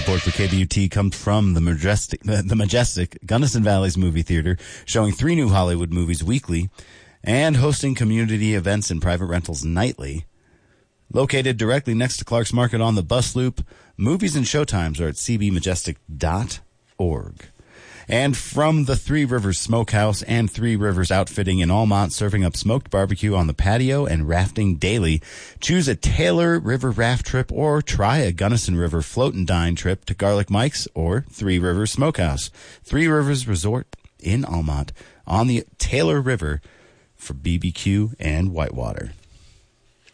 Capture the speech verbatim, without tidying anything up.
support for K B U T comes from the Majestic, the Majestic Gunnison Valley's movie theater, showing three new Hollywood movies weekly and hosting community events and private rentals nightly. Located directly next to Clark's Market on the bus loop, movies and showtimes are at c b majestic dot org. And from the Three Rivers Smokehouse and Three Rivers Outfitting in Almont, serving up smoked barbecue on the patio and rafting daily. Choose a Taylor River raft trip or try a Gunnison River float and dine trip to Garlic Mike's or Three Rivers Smokehouse. Three Rivers Resort in Almont on the Taylor River for B B Q and whitewater.